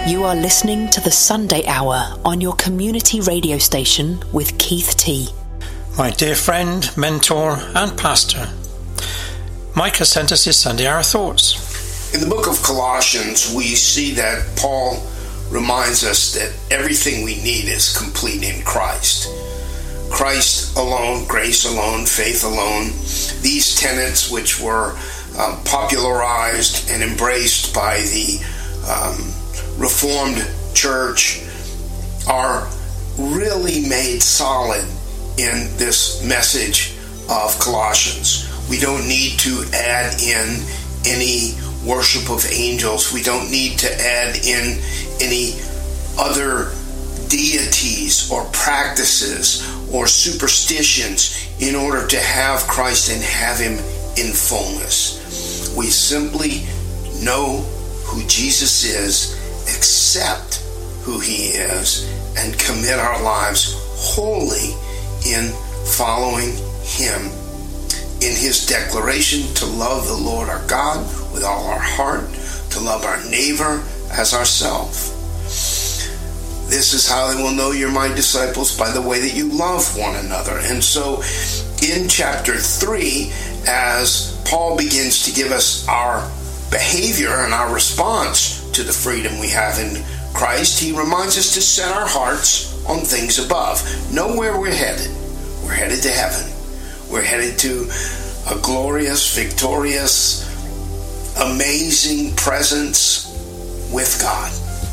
You are listening to the Sunday Hour on your community radio station with Keith T. My dear friend, mentor and pastor, Mike has sent us his Sunday Hour thoughts. In the book of Colossians, we see that Paul reminds us that everything we need is complete in Christ. Christ alone, grace alone, faith alone. These tenets which were popularized and embraced by the Reformed Church are really made solid in this message of Colossians. We don't need to add in any worship of angels. We don't need to add in any other deities or practices or superstitions in order to have Christ and have Him in fullness. We simply know who Jesus is, accept who He is, and commit our lives wholly in following Him. In His declaration to love the Lord our God with all our heart, to love our neighbor as ourselves. This is how they will know you're my disciples, by the way that you love one another. And so in chapter 3, as Paul begins to give us our behavior and our response to the freedom we have in Christ, he reminds us to set our hearts on things above. Know where we're headed. We're headed to heaven. We're headed to a glorious, victorious, amazing presence with God.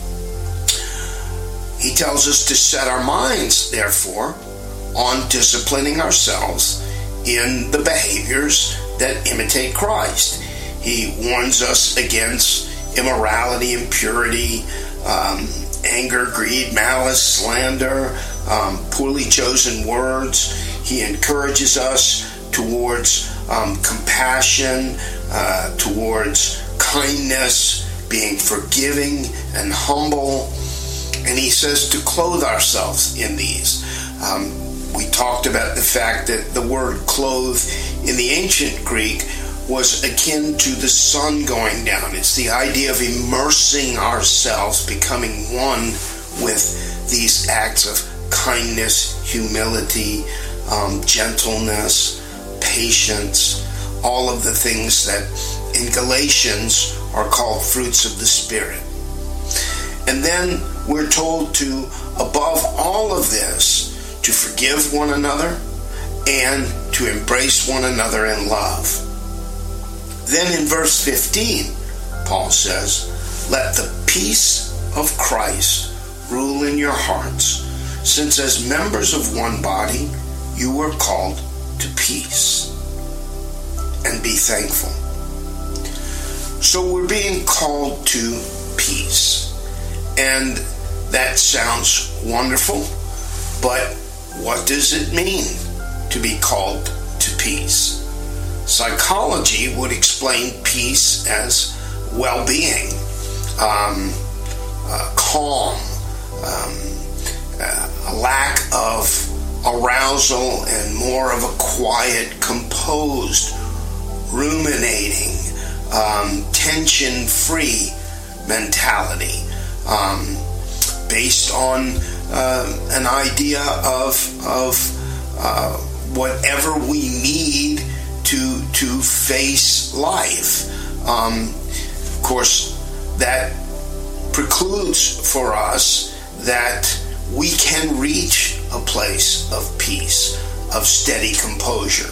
He tells us to set our minds, therefore, on disciplining ourselves in the behaviors that imitate Christ. He warns us against immorality, impurity, anger, greed, malice, slander, poorly chosen words. He encourages us towards compassion, towards kindness, being forgiving and humble. And he says to clothe ourselves in these. We talked about the fact that the word clothe in the ancient Greek was akin to the sun going down. It's the idea of immersing ourselves, becoming one with these acts of kindness, humility, gentleness, patience, all of the things that in Galatians are called fruits of the Spirit. And then we're told to, above all of this, to forgive one another and to embrace one another in love. Then in verse 15, Paul says, let the peace of Christ rule in your hearts, since as members of one body, you were called to peace. And be thankful. So we're being called to peace. And that sounds wonderful, but what does it mean to be called to peace? Psychology would explain peace as well-being, calm, a lack of arousal and more of a quiet, composed, ruminating, tension-free mentality, based on an idea of whatever we need to face life. Of course, that precludes for us that we can reach a place of peace, of steady composure.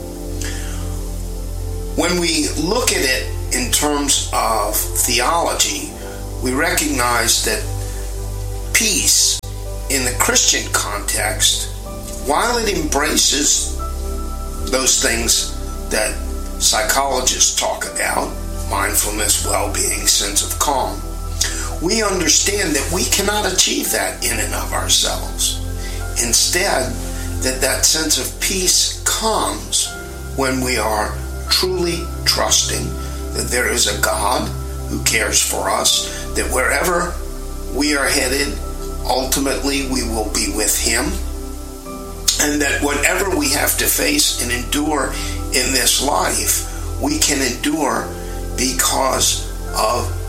When we look at it in terms of theology, we recognize that peace in the Christian context, while it embraces those things that psychologists talk about, mindfulness, well-being, sense of calm, we understand that we cannot achieve that in and of ourselves. Instead, that sense of peace comes when we are truly trusting that there is a God who cares for us, that wherever we are headed, ultimately we will be with Him, and that whatever we have to face and endure in this life, we can endure because of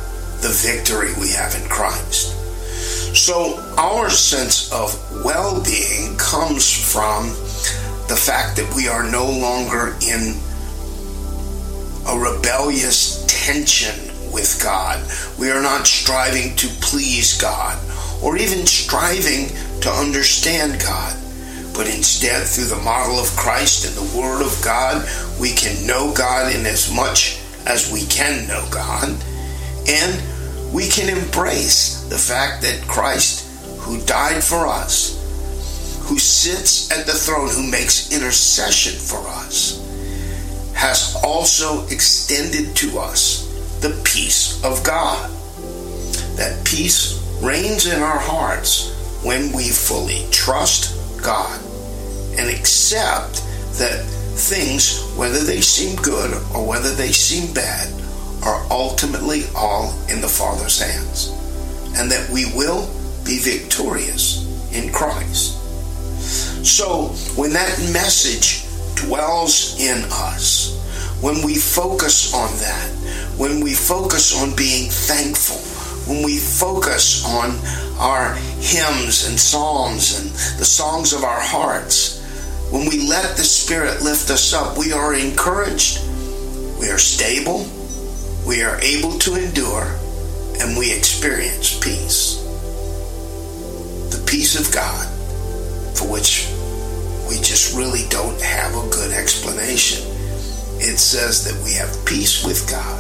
the victory we have in Christ. So our sense of well-being comes from the fact that we are no longer in a rebellious tension with God. We are not striving to please God or even striving to understand God. But instead, through the model of Christ and the Word of God, we can know God in as much as we can know God. And we can embrace the fact that Christ, who died for us, who sits at the throne, who makes intercession for us, has also extended to us the peace of God. That peace reigns in our hearts when we fully trust God and accept that things, whether they seem good or whether they seem bad, are ultimately all in the Father's hands, and that we will be victorious in Christ. So when that message dwells in us, when we focus on that, when we focus on being thankful, when we focus on our hymns and psalms and the songs of our hearts, when we let the Spirit lift us up, we are encouraged, we are stable, we are able to endure, and we experience peace. The peace of God, for which we just really don't have a good explanation. It says that we have peace with God.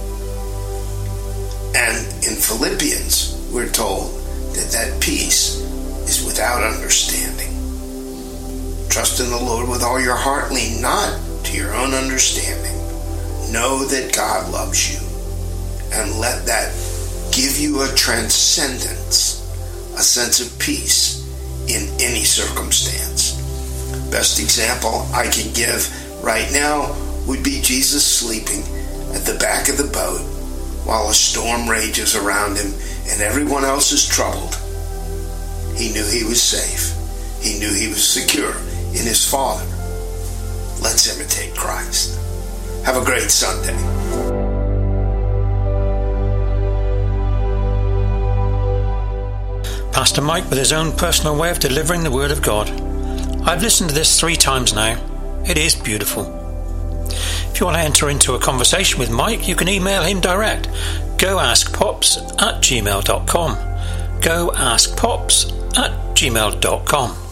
And in Philippians, we're told that that peace is without understanding. Trust in the Lord with all your heart. Lean not to your own understanding. Know that God loves you. And let that give you a transcendence, a sense of peace in any circumstance. Best example I can give right now would be Jesus sleeping at the back of the boat while a storm rages around him and everyone else is troubled. He knew he was safe. He knew he was secure in his Father. Let's imitate Christ. Have a great Sunday. Pastor Mike with his own personal way of delivering the Word of God. I've listened to this 3 times now. It is beautiful. If you want to enter into a conversation with Mike, you can email him direct. goaskpops@gmail.com. goaskpops@gmail.com.